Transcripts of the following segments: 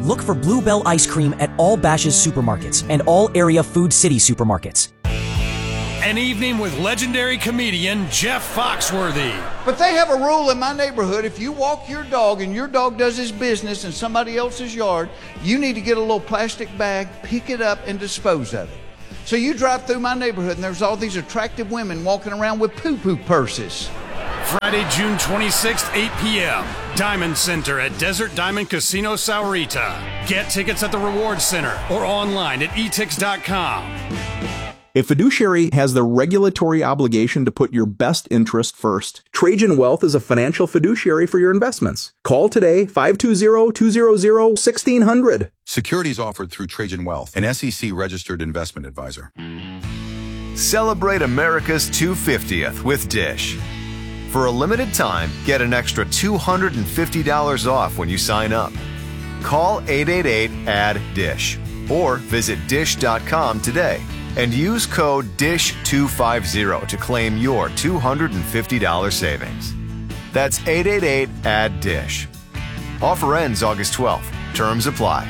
look for Bluebell ice cream at all Bash's supermarkets and all area Food City supermarkets. An evening with legendary comedian Jeff Foxworthy. But they have a rule in my neighborhood. If you walk your dog and your dog does his business in somebody else's yard, you need to get a little plastic bag, pick it up, and dispose of it. So you drive through my neighborhood and there's all these attractive women walking around with poo-poo purses. Friday, June 26th, 8 p.m. Diamond Center at Desert Diamond Casino Saurita. Get tickets at the Reward Center or online at etix.com. A fiduciary has the regulatory obligation to put your best interest first. Trajan Wealth is a financial fiduciary for your investments. Call today, 520-200-1600. Securities offered through Trajan Wealth, an SEC-registered investment advisor. Celebrate America's 250th with Dish. For a limited time, get an extra $250 off when you sign up. Call 888-ADD-DISH or visit dish.com today and use code DISH250 to claim your $250 savings. That's 888-ADD-DISH. Offer ends August 12th. Terms apply.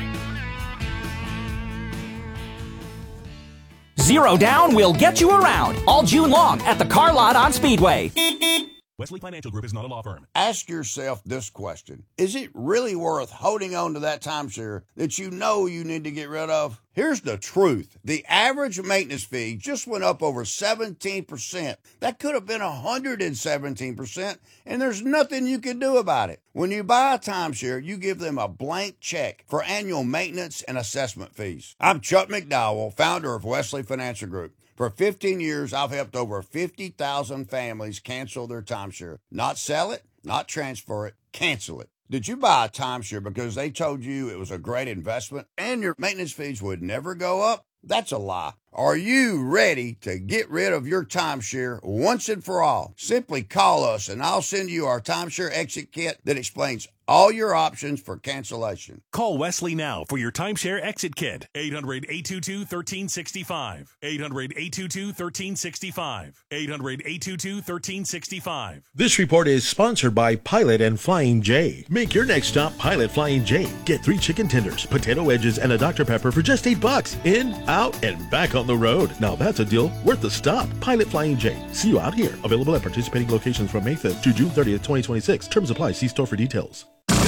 Zero down will get you around all June long at the car lot on Speedway. Wesley Financial Group is not a law firm. Ask yourself this question. Is it really worth holding on to that timeshare that you know you need to get rid of? Here's the truth. The average maintenance fee just went up over 17%. That could have been 117%, and there's nothing you can do about it. When you buy a timeshare, you give them a blank check for annual maintenance and assessment fees. I'm Chuck McDowell, founder of Wesley Financial Group. For 15 years, I've helped over 50,000 families cancel their timeshare. Not sell it, not transfer it, cancel it. Did you buy a timeshare because they told you it was a great investment and your maintenance fees would never go up? That's a lie. Are you ready to get rid of your timeshare once and for all? Simply call us and I'll send you our timeshare exit kit that explains all your options for cancellation. Call Wesley now for your timeshare exit kit. 800-822-1365. 800-822-1365. 800-822-1365. This report is sponsored by Pilot and Flying J. Make your next stop Pilot Flying J. Get 3 chicken tenders, potato wedges, and a Dr. Pepper for just $8. In, out, and back on the road. Now that's a deal worth the stop. Pilot Flying J. See you out here. Available at participating locations from May 5th to June 30th, 2026. Terms apply. See store for details.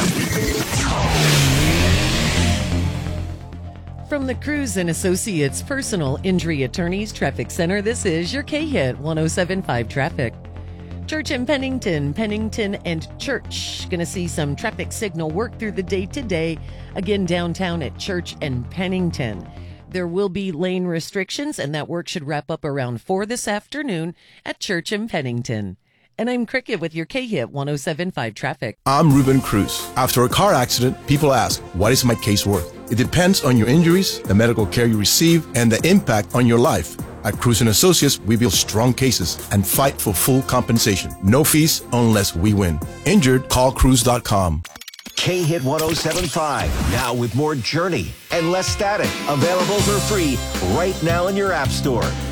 From the Cruz and Associates Personal Injury Attorneys Traffic Center, this is your K-Hit 107.5 Traffic. Church and Pennington and Church. Going to see some traffic signal work through the day today. Again, downtown at Church and Pennington. There will be lane restrictions, and that work should wrap up around 4 this afternoon at Church and Pennington. And I'm Cricket with your K-Hit 107.5 Traffic. I'm Ruben Cruz. After a car accident, people ask, what is my case worth? It depends on your injuries, the medical care you receive, and the impact on your life. At Cruz & Associates, we build strong cases and fight for full compensation. No fees unless we win. Injured, call Cruz.com. K-Hit 107.5, now with more Journey and less static. Available for free right now in your app store.